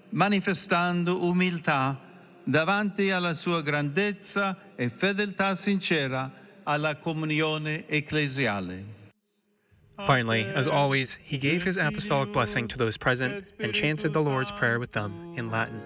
manifestando umiltà davanti alla sua grandezza e fedeltà sincera alla comunione ecclesiale. Finally, as always, he gave his apostolic blessing to those present and chanted the Lord's Prayer with them in Latin.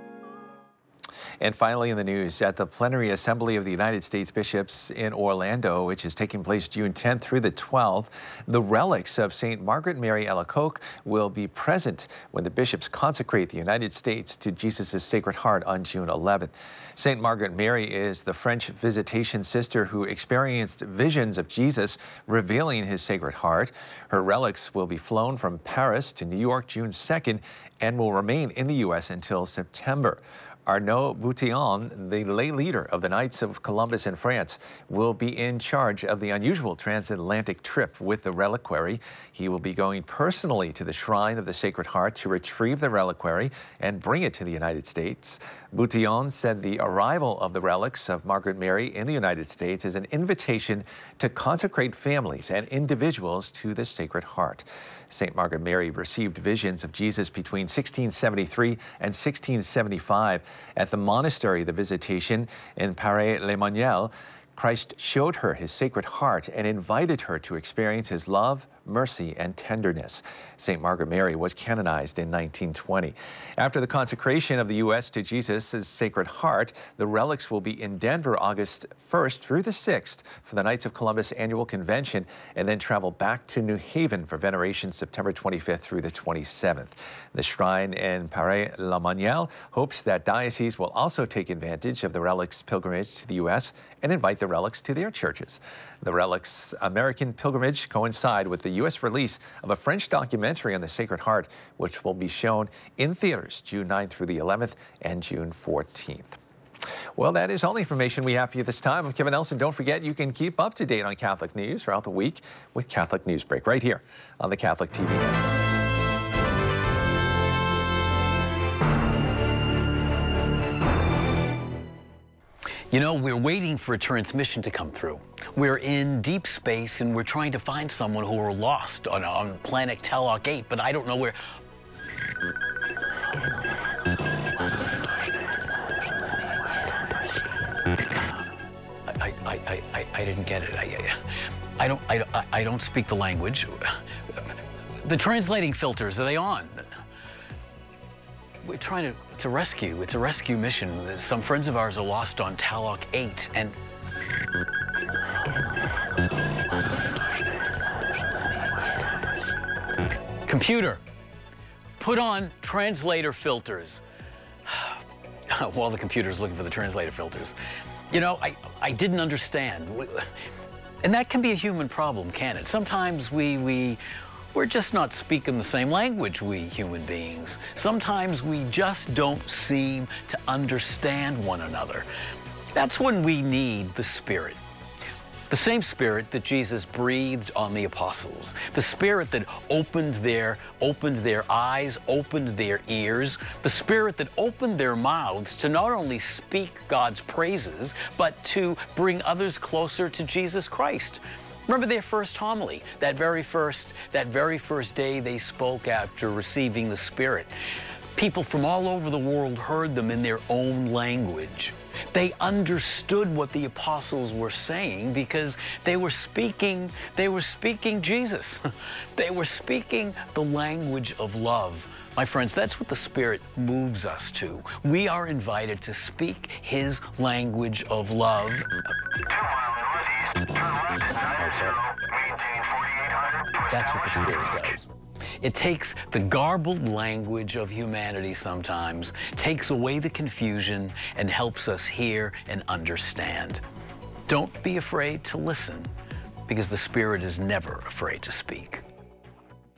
And finally in the news, at the Plenary Assembly of the United States Bishops in Orlando, which is taking place June 10th through the 12th, the relics of St. Margaret Mary Alacoque will be present when the bishops consecrate the United States to Jesus' Sacred Heart on June 11th. St. Margaret Mary is the French visitation sister who experienced visions of Jesus revealing his Sacred Heart. Her relics will be flown from Paris to New York June 2nd and will remain in the U.S. until September. Arnaud Boutillon, the lay leader of the Knights of Columbus in France, will be in charge of the unusual transatlantic trip with the reliquary. He will be going personally to the Shrine of the Sacred Heart to retrieve the reliquary and bring it to the United States. Boutillon said the arrival of the relics of Margaret Mary in the United States is an invitation to consecrate families and individuals to the Sacred Heart. St. Margaret Mary received visions of Jesus between 1673 and 1675 at the monastery of the Visitation in Paray-le-Monial. Christ showed her his Sacred Heart and invited her to experience his love, mercy, and tenderness. St. Margaret Mary was canonized in 1920. After the consecration of the U.S. to Jesus' Sacred Heart, the relics will be in Denver August 1st through the 6th for the Knights of Columbus Annual Convention, and then travel back to New Haven for veneration September 25th through the 27th. The shrine in Paray-le-Monial hopes that dioceses will also take advantage of the relics pilgrimage to the U.S. and invite the relics to their churches. The relics American pilgrimage coincide with the U.S. release of a French documentary on the Sacred Heart, which will be shown in theaters June 9th through the 11th and June 14th. Well, that is all the information we have for you this time. I'm Kevin Nelson. Don't forget, you can keep up to date on Catholic news throughout the week with Catholic News Break right here on the Catholic TV Network. You know, we're waiting for a transmission to come through. We're in deep space and we're trying to find someone who are lost on planet Taloc 8, but I don't know where. I didn't get it. I don't speak the language. The translating filters, are they on? We're trying to, it's a rescue mission. Some friends of ours are lost on Taloc 8 and... Computer, put on translator filters. While the computer's looking for the translator filters. You know, I didn't understand. And that can be a human problem, can it? Sometimes we're just not speaking the same language, we human beings. Sometimes we just don't seem to understand one another. That's when we need the Spirit. The same Spirit that Jesus breathed on the apostles. The Spirit that opened their eyes, opened their ears. The Spirit that opened their mouths to not only speak God's praises, but to bring others closer to Jesus Christ. Remember their first homily, that very first day they spoke after receiving the Spirit. People from all over the world heard them in their own language. They understood what the apostles were saying because they were speaking Jesus. They were speaking the language of love. My friends, that's what the Spirit moves us to. We are invited to speak His language of love. That's what the Spirit does. It takes the garbled language of humanity sometimes, takes away the confusion, and helps us hear and understand. Don't be afraid to listen, because the Spirit is never afraid to speak.